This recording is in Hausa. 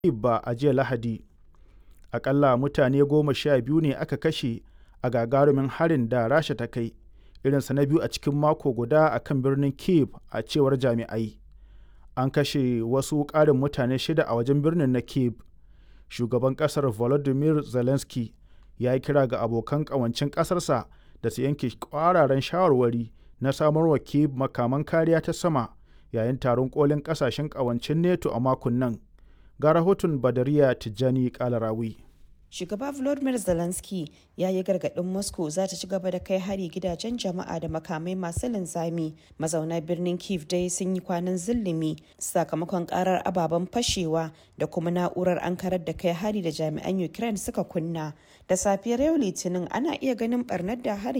ba a jiya Lahadi. Aƙalla mutane 12 ne aka kashe a gagarumin harin da Rasha ta kai, irinsa na biyu a cikin mako guda a kan birnin Kyiv, a cewar jami'ai. An kashe wasu ƙarin mutane 6 a wajen birnin na Kyiv. Shugaban ƙasar Volodymyr Zelensky ya yi kira ga abokan ƙawancen ƙasarsa da su yanke ƙwararan shawarwari na samarwa Kyiv makaman kariya ta sama yayin taron kolin ƙasashen ƙawancen NATO a makon nan. Ga rahoton Badariya Tijjani Kalarawi. Shugaba Volodymyr Zelensky ya yi gargaɗin Moscow za ta ci gaba da kai hari gidajen jama'a da makamai masu linzami. Mazauna birnin Kyiv dai sun yi kwanan zillimi sakamakon karar ababen fashewa da kuma na'urar ankarar da kai hari da jami'an Ukraine suka kunna. Da safiyar yau Litinin ana iya ganin barnar da harin